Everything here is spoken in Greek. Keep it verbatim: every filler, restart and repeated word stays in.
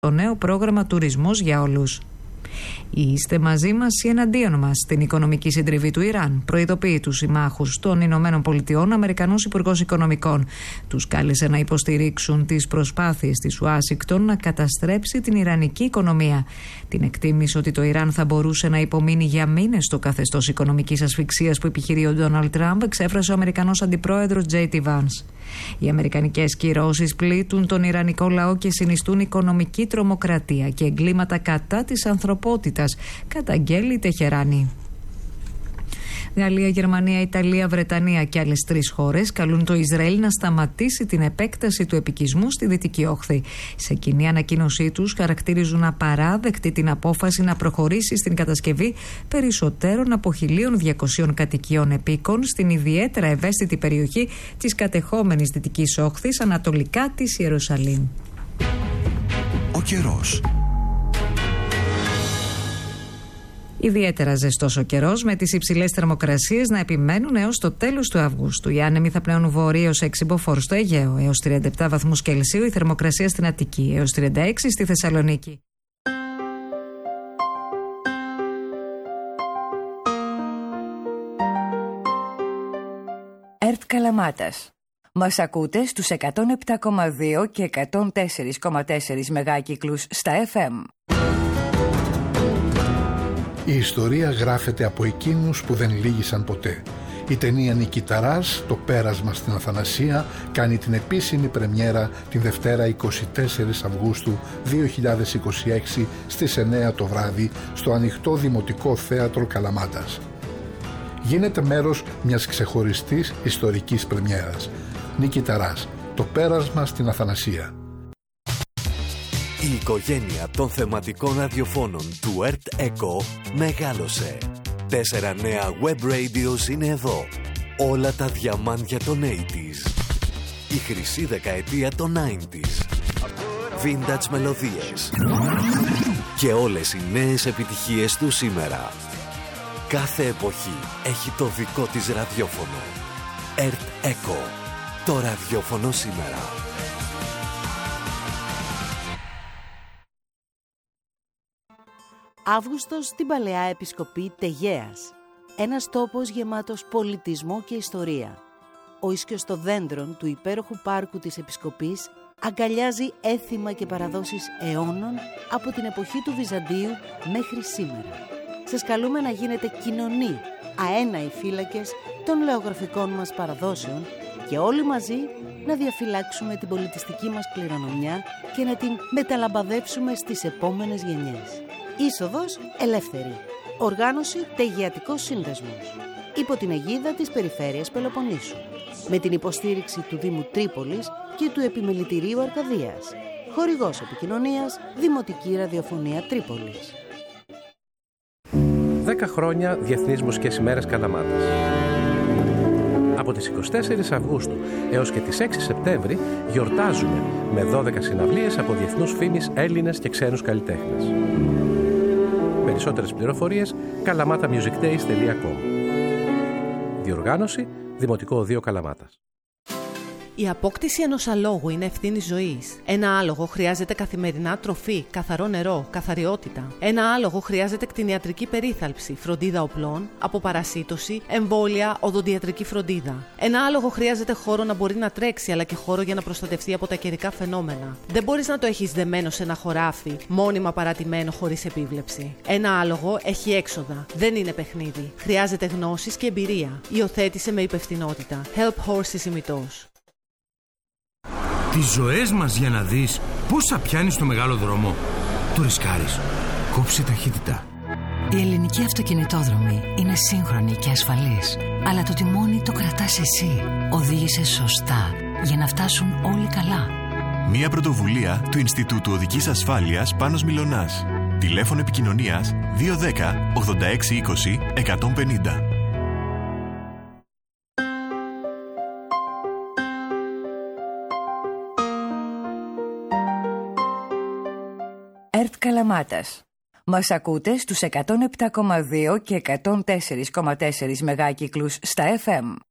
το νέο πρόγραμμα Τουρισμός για Όλους. Είστε μαζί μας ή εναντίον μας στην οικονομική συντριβή του Ιράν, προειδοποιεί τους συμμάχους των Ηνωμένων Πολιτειών, Αμερικανός Υπουργός Οικονομικών. Τους κάλεσε να υποστηρίξουν τις προσπάθειες της Ουάσιγκτον να καταστρέψει την ιρανική οικονομία. Την εκτίμησε ότι το Ιράν θα μπορούσε να υπομείνει για μήνες στο καθεστώς οικονομικής ασφυξίας που επιχειρεί ο Ντόναλντ Τραμπ, εξέφρασε ο Αμερικανός Αντιπρόεδρος Τζέι ντι Βάνς. Οι αμερικανικές κυρώσεις πλήττουν τον ιρανικό λαό και συνιστούν οικονομική τρομοκρατία και εγκλήματα κατά της ανθρωπότητας, καταγγέλει η Τεχεράνη. Γαλλία, Γερμανία, Ιταλία, Βρετανία και άλλες τρεις χώρες καλούν το Ισραήλ να σταματήσει την επέκταση του επικισμού στη Δυτική Όχθη. Σε κοινή ανακοίνωσή τους χαρακτηρίζουν απαράδεκτη την απόφαση να προχωρήσει στην κατασκευή περισσότερων από χίλια διακόσιες κατοικιών επίκων στην ιδιαίτερα ευαίσθητη περιοχή της κατεχόμενης Δυτικής Όχθης ανατολικά της Ιερουσαλήμ. Ο καιρός. Ιδιαίτερα ζεστός ο καιρός, με τις υψηλές θερμοκρασίες να επιμένουν έως το τέλος του Αυγούστου. Οι άνεμοι θα πνέουν βορείως έξι μποφόρ στο Αιγαίο, έως τριάντα επτά βαθμούς Κελσίου η θερμοκρασία στην Αττική, έως τριάντα έξι στη Θεσσαλονίκη. ΕΡΤ Καλαμάτας. Μας ακούτε στους εκατόν επτά κόμμα δύο και εκατόν τέσσερα κόμμα τέσσερα μεγάκυκλους στα εφ εμ. Η ιστορία γράφεται από εκείνους που δεν λύγησαν ποτέ. Η ταινία Νικηταράς, το πέρασμα στην Αθανασία, κάνει την επίσημη πρεμιέρα την Δευτέρα εικοστή τέταρτη Αυγούστου δύο χιλιάδες είκοσι έξι στις εννιά το βράδυ στο Ανοιχτό Δημοτικό Θέατρο Καλαμάτας. Γίνεται μέρος μιας ξεχωριστής ιστορικής πρεμιέρας. Νικηταράς, το πέρασμα στην Αθανασία. Η οικογένεια των θεματικών ραδιοφώνων του ΕΡΤ ΕΚΟ μεγάλωσε. Τέσσερα νέα web radios είναι εδώ. Όλα τα διαμάντια των ογδόντα. Η χρυσή δεκαετία των ενενήντα. Vintage μελωδίες. Και όλες οι νέες επιτυχίες του σήμερα. Κάθε εποχή έχει το δικό της ραδιόφωνο. ΕΡΤ ΕΚΟ. Το ραδιόφωνο σήμερα. Αύγουστος στην Παλαιά Επισκοπή Τεγέας. Ένας τόπος γεμάτος πολιτισμό και ιστορία. Ο ίσκιος των δέντρων του υπέροχου πάρκου της Επισκοπής αγκαλιάζει έθιμα και παραδόσεις αιώνων από την εποχή του Βυζαντίου μέχρι σήμερα. Σας καλούμε να γίνετε κοινωνοί, αέναοι φύλακες των λεωγραφικών μας παραδόσεων και όλοι μαζί να διαφυλάξουμε την πολιτιστική μας κληρονομιά και να την μεταλαμπαδεύσουμε στις επόμενες γενιές. Είσοδος ελεύθερη. Οργάνωση Τεγεατικός Σύνδεσμος. Υπό την αιγίδα της Περιφέρειας Πελοποννήσου. Με την υποστήριξη του Δήμου Τρίπολης και του Επιμελητηρίου Αρκαδίας. Χορηγός επικοινωνίας Δημοτική Ραδιοφωνία Τρίπολης. δέκα χρόνια Διεθνείς Μουσικές ημέρες Καλαμάτας. Από τις εικοστή τέταρτη Αυγούστου έως και τις έξι Σεπτέμβρη γιορτάζουμε με δώδεκα συναυλίες από διεθνούς φήμης Έλληνες και ξένους καλλιτέχνες. Περισσότερες πληροφορίες kalamattamusicdays τελεία com. Διοργάνωση Δημοτικό Οδείο Καλαμάτας. Η απόκτηση ενός αλόγου είναι ευθύνη ζωής. Ένα άλογο χρειάζεται καθημερινά τροφή, καθαρό νερό, καθαριότητα. Ένα άλογο χρειάζεται κτηνιατρική περίθαλψη, φροντίδα οπλών, αποπαρασίτωση, εμβόλια, οδοντιατρική φροντίδα. Ένα άλογο χρειάζεται χώρο να μπορεί να τρέξει, αλλά και χώρο για να προστατευτεί από τα καιρικά φαινόμενα. Δεν μπορείς να το έχεις δεμένο σε ένα χωράφι, μόνιμα παρατημένο χωρίς επίβλεψη. Ένα άλογο έχει έξοδα. Δεν είναι παιχνίδι. Χρειάζεται γνώσεις και εμπειρία. Υιοθέτησε με υπευθυνότητα. Help Horses ημιτός. Τις ζωές μας για να δεις πόσα πιάνεις στο μεγάλο δρόμο. Το ρισκάρεις. Κόψε ταχύτητα. Η ελληνική αυτοκινητόδρομη είναι σύγχρονη και ασφαλής. Αλλά το τιμόνι το κρατάς εσύ. Οδήγησε σωστά για να φτάσουν όλοι καλά. Μια πρωτοβουλία του Ινστιτούτου Οδικής Ασφάλειας Πάνος Μιλωνάς. Τηλέφωνο επικοινωνίας δύο ένα μηδέν ογδόντα έξι είκοσι εκατόν πενήντα. ΕΡΤ Καλαμάτας. Μας ακούτε στους εκατόν επτά κόμμα δύο και εκατόν τέσσερα κόμμα τέσσερα μεγάκυκλους στα εφ εμ.